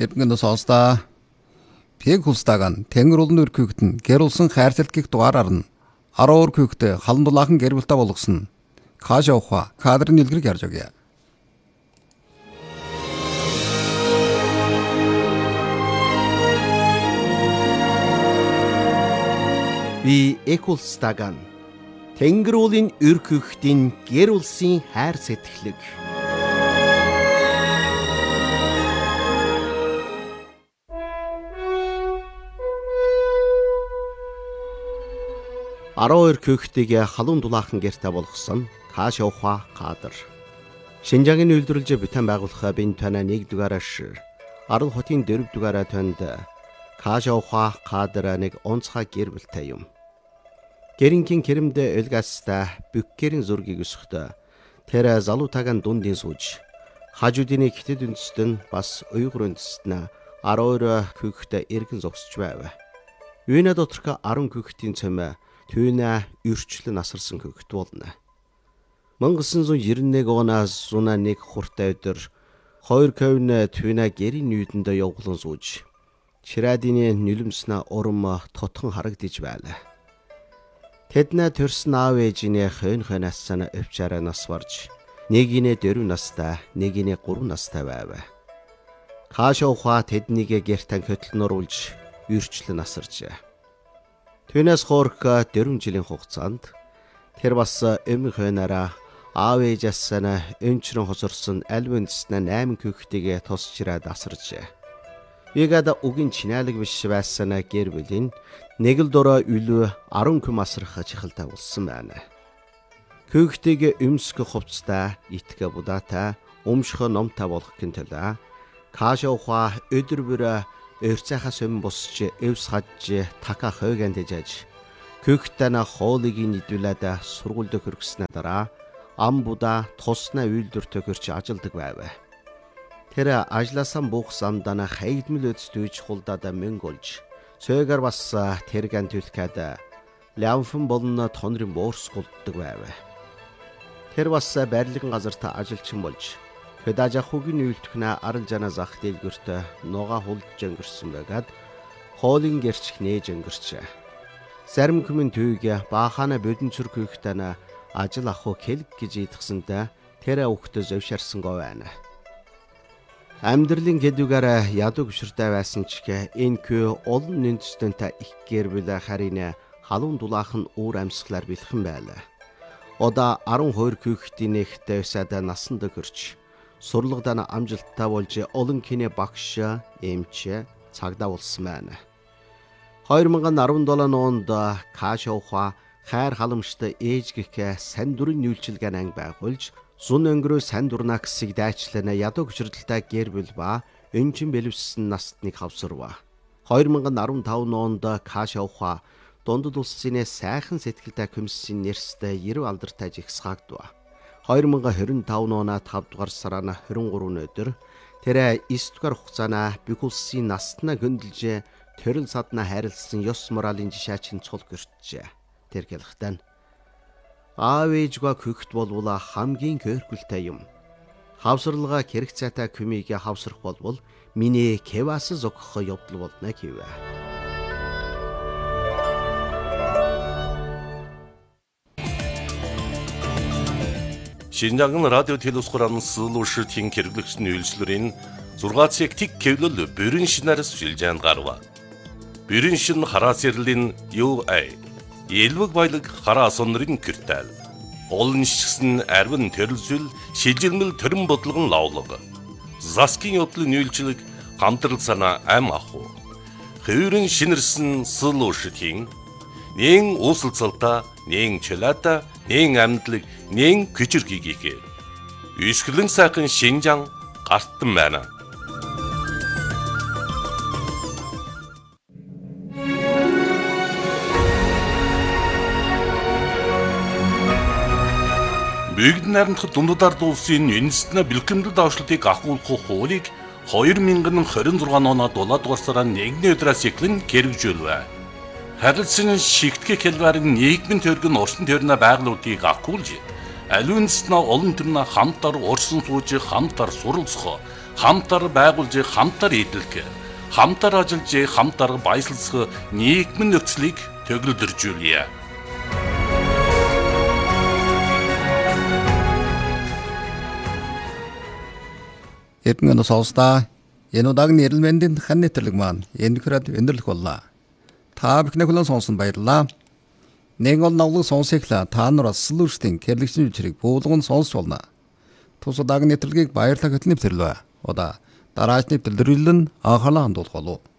Эргэн сонсдоо. Тэг хулстагаан Тэнгэр улын өрхөөгтөн гэр улсын хайрцагтгийг дугаараар нь 10 өрхөөгтө халан дулаахан гэр бүлтэй болгосон. Хаашаа ухаа кадрын нэлгэрийг харж өгье. Би Экулстаган Тэнгэр улын өрхөөгтийн гэр улсын хайр сэтгэлэг. Ароо өрхөөгтийг халуун дулаахан гэртээ болгосон Хаашаа ухаа кадр. Шинжаагийн үйлдвэрлэж бүтээн байгуулах бин тана 1 дугаараас Арал хотын 4 дугаараа танд Хаашаа ухаа кадр нэг онцгой гэр бүлтэй юм. Гэрингийн керэмдэ элгастай бүккерийн зургийг өсөхдөө тэр залуутагаан дундын сууж хажуудын хитэд үндэстэн бас уйгур үндэстэн 12 хүүхдээ эргэн зогсож байв. Юуна доторх 10 хүүхдийн цомь түүнэ өрчлөн асарсан хүүхэд болно. 1991 оноос зуна нэг хуртай өдөр 2 ковн түүнэ гэрийн нүйдэндээ явуулан сууж Ширадины нүлэмснэ урам тотхон харагдаж байлаа. Тэднэ төрсөн аав ээжинээ хойнхоноос санаа өвчаараа нас барж нэгинэ 4 настай, нэгинэ 3 настай байв. Хаашаа ухаа тэднийг гэртэн хөтлөнөруулж үрчлэн асаржээ. Түүнээс хоорх 4 жилийн хугацаанд тэр бас өмнө хойнараа аав ээжээс санаа өнчрөн хосорсон аль үндэснэ 8 хүүхдийг тусчираад асаржээ. Ягада угийн чинаалаг биш байсанаа гэр бүлийн нэг л дороо үлүү 10 хүм асрах чихэлтэй болсон байна. Хүүхдийг өмсгөх хувцтай, итгэх будаатай, өмшөх номтой болох гэнтэлээ. Хаашаа ухаа өдөр бүр өрцөөхөөс өмнө босч эвс хаж така хойганд дэж хүүхдтэйнэ хоолыг нийлүүлээд сургуульд хөргснээ дараа ам будаа туснаа үйлдвэртөө хөрч ажилдаг байв. Тэр ажлаасаа бух самдана хайгдмал өдстүйж хулдаад мөнгө олж сөөгөр бас тэргэн түлхээд лявфэн болно тонрын боорсголддог байв. Тэр бас байрлагын газарт ажилчин болж педажа хугийн үйлдвэрнэ арал жана зах дэлгүрт нуга хулж өнгөрсөн байгаад хоолын гэрч нээж өнгөрчээ. Зарим хүмүн түйг баахана бодон цүрх хүүхдэнэ ажил аху хэлг гэж идгсэндэ тэр хүүхдээ зовшарсан гоо байна. Амьдралын гэдүүгээр ядуу гүширтэй байсан ч энэ күү олон үндэстэнтэй их гэр бүл харин халуун дулаахан уур амьсгалаар бэлхэн байлаа. Одоо 12 хүүхдийн нэгтэй усаад насанд хүрч сурлагадаа амжилттай болж олон кино багш, эмч, цагдаа болсон байна. 2017 онд Хаашаа ухаа хайр халамжтай ээж гэх сайн дурын нүүлчилгээ анги байгуулж зун өнгөрөө сайн дурнаа гэсийг дайчлана ядуу гүширдэлтэй гэр бүл ба өнчин бэлэвссэн настныг хавсарва. 2015 онд Хаашаа ухаа дундад улсын сайхан сэтгэлтэй комиссийн нэрстэй 90 алдартай жигсгаагдва. 2025 оноо 5 дугаар сарын 23 өдөр тэр 9 дугаар хугацаана бүх улсын настнаа хөндлөж төрөл садна хайрлсан ёс моралын жишаачин цул гэрчээ. Тэр гэлхтэн аав ээжгаа хөхт болвол хамгийн хөөрхөлтэй юм. Хавсралгаа хэрэг цайтай көмийг хавсрах болвол миний кевас зогхох явдал болно гэв. Шинжаагийн радио телевизхоран сэлүүшийн хэрэглэгчний үйлчлэрийн 6 цаг тик кевлэл бүрэн шинээрс шилжээнд гарва. Бүрэн шин хараас ярлийн UA Елвэг баялаг хараа сонрын киртэл. Олон шигсэн арвин төрөлсөл шилжилмэл төрөн бодлогон лавлаг. Заскин явдлын үйлчлэг хамтрал санаа ам аху. Хөвөрөн шинэрсэн сэлүүшийн нэн уусалцалта, нэн чөлөөта, нэн амьдлаг, нэн күчирхийгээ. Үсгэлэн сайхан Шинжаан гартан байна. Бүгд найрамдах дундад улсын үндэстэн бэлгэмдэл давшлтыг агуулах хуулийг 2026 оноод 7 дугаар сарын 1-ний өдрөөс эхлэн хэрэгжүүлвэ. Харилцан шигтгэх хэлбэрийн нийгмийн төргөн урсан төрнө байгууллагыг агуулж, аль үндэстэн олон төрнө хамтар урсан сууж хамтар суралцах, хамтар байгуулж хамтар эдэлэх, хамтар ажиллаж хамтар баясгалах нийгмийн нөхцөлийг төгөлдржүүлье. Эрдэнэ сонсдаа энэ удаагийн нэрэлмэндийн хан нэтэрлэг маань энэхрээд өндөрлөх боллоо. Та бүхний хүлээн сонсон баярлалаа. Нэг ол навлаг сонсохлаа та нар асуултын гэрлэгчийн үчирийг буулган сонсч болно. Тус удаагийн нэтэрлэгийг баярлах хөтөлбөр төлөвлөө. Удаа дараачны төлөвлөлөн анхаалаа хандуулах болов.